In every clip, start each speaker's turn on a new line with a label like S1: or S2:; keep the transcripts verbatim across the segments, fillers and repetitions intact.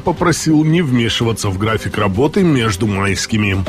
S1: попросил не вмешиваться в график работы между майскими.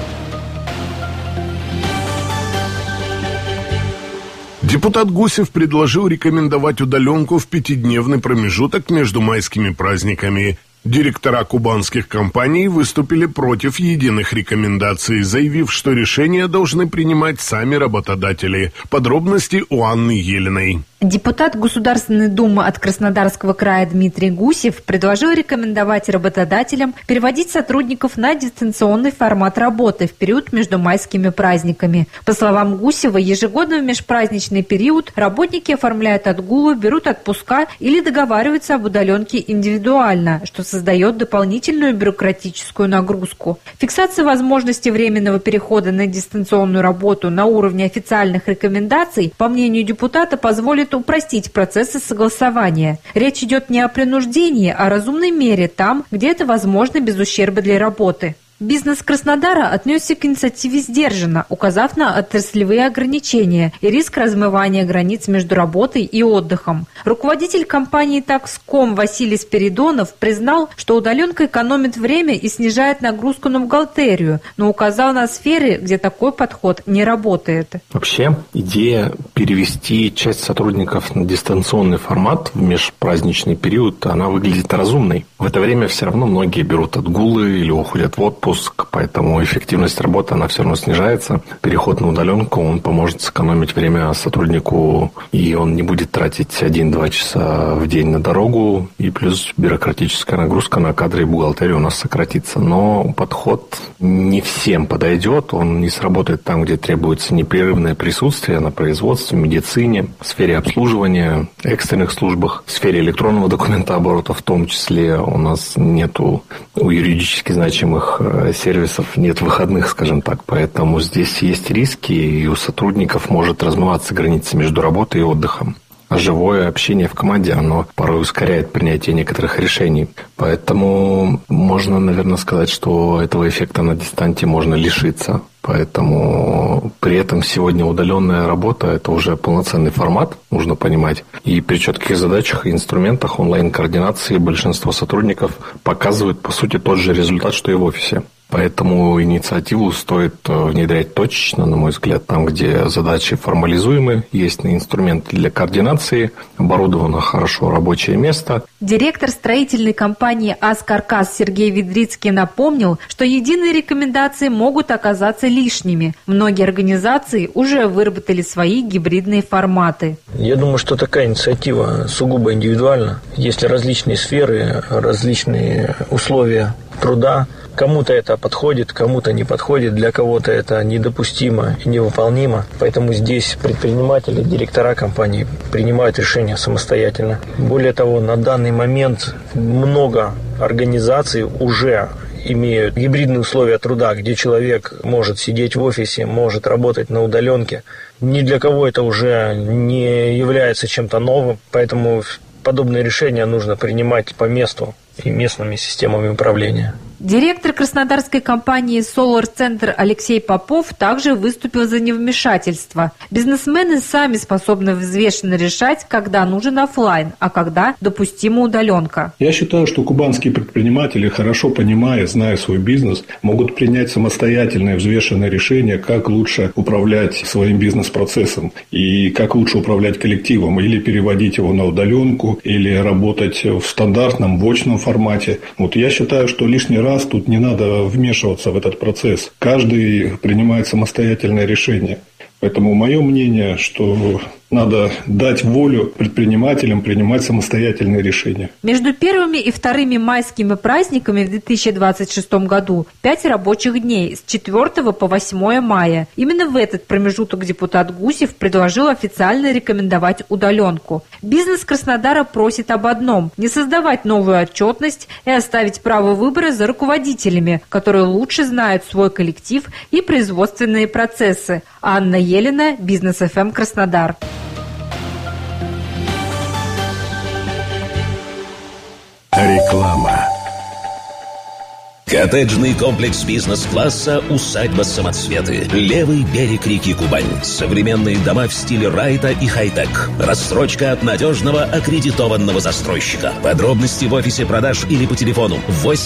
S1: Депутат Гусев предложил рекомендовать удаленку в пятидневный промежуток между майскими праздниками. Директора кубанских компаний выступили против единых рекомендаций, заявив, что решения должны принимать сами работодатели. Подробности у Анны Елиной.
S2: Депутат Государственной Думы от Краснодарского края Дмитрий Гусев предложил рекомендовать работодателям переводить сотрудников на дистанционный формат работы в период между майскими праздниками. По словам Гусева, ежегодно в межпраздничный период работники оформляют отгулы, берут отпуска или договариваются об удаленке индивидуально, что создает дополнительную бюрократическую нагрузку. Фиксация возможности временного перехода на дистанционную работу на уровне официальных рекомендаций, по мнению депутата, позволит упростить процессы согласования. Речь идет не о принуждении, а о разумной мере там, где это возможно без ущерба для работы. Бизнес Краснодара отнесся к инициативе сдержанно, указав на отраслевые ограничения и риск размывания границ между работой и отдыхом. Руководитель компании «Такском» Василий Спиридонов признал, что удаленка экономит время и снижает нагрузку на бухгалтерию, но указал на сферы, где такой подход не работает.
S3: Вообще, идея перевести часть сотрудников на дистанционный формат в межпраздничный период, она выглядит разумной. В это время все равно многие берут отгулы или уходят в отпуск, поэтому эффективность работы, она все равно снижается. Переход на удаленку, он поможет сэкономить время сотруднику, и он не будет тратить один-два часа в день на дорогу, и плюс бюрократическая нагрузка на кадры и бухгалтерию у нас сократится. Но подход не всем подойдет, он не сработает там, где требуется непрерывное присутствие на производстве, медицине, в сфере обслуживания, экстренных службах, в сфере электронного документооборота в том числе. У нас нету у юридически значимых сервисов, нет выходных, скажем так. Поэтому здесь есть риски, и у сотрудников может размываться граница между работой и отдыхом. А живое общение в команде, оно порой ускоряет принятие некоторых решений. Поэтому можно, наверное, сказать, что этого эффекта на дистанте можно лишиться. Поэтому при этом сегодня удаленная работа – это уже полноценный формат, нужно понимать. И при четких задачах и инструментах онлайн-координации большинство сотрудников показывают, по сути, тот же результат, что и в офисе. Поэтому инициативу стоит внедрять точечно, на мой взгляд, там, где задачи формализуемы, есть инструменты для координации, оборудовано хорошо рабочее место.
S2: Директор строительной компании «Аскаркас» Сергей Ведрицкий напомнил, что единые рекомендации могут оказаться лишними. Многие организации уже выработали свои гибридные форматы.
S4: Я думаю, что такая инициатива сугубо индивидуальна. Есть различные сферы, различные условия труда. Кому-то это подходит, кому-то не подходит, для кого-то это недопустимо и невыполнимо. Поэтому здесь предприниматели, директора компаний принимают решения самостоятельно. Более того, на данный момент много организаций уже имеют гибридные условия труда, где человек может сидеть в офисе, может работать на удаленке. Ни для кого это уже не является чем-то новым, поэтому подобные решения нужно принимать по месту и местными системами управления.
S2: Директор краснодарской компании Solar Center Алексей Попов также выступил за невмешательство. Бизнесмены сами способны взвешенно решать, когда нужен офлайн, а когда допустима удаленка.
S5: Я считаю, что кубанские предприниматели, хорошо понимая, зная свой бизнес, могут принять самостоятельное взвешенное решение, как лучше управлять своим бизнес-процессом и как лучше управлять коллективом, или переводить его на удаленку, или работать в стандартном, в очном формате. Вот я считаю, что лишний раз тут не надо вмешиваться в этот процесс. Каждый принимает самостоятельное решение. Поэтому мое мнение, что надо дать волю предпринимателям принимать самостоятельные решения.
S2: Между первыми и вторыми майскими праздниками в две тысячи двадцать шестом году пять рабочих дней с четвёртого по восьмое мая. Именно в этот промежуток депутат Гусев предложил официально рекомендовать удаленку. Бизнес Краснодара просит об одном – не создавать новую отчетность и оставить право выбора за руководителями, которые лучше знают свой коллектив и производственные процессы. Анна Елина, Бизнес эф эм Краснодар.
S6: Реклама.
S7: Коттеджный комплекс бизнес-класса «Усадьба Самоцветы». Левый берег реки Кубань. Современные дома в стиле райта и хай-тек. Рассрочка от надежного аккредитованного застройщика. Подробности в офисе продаж или по телефону восемь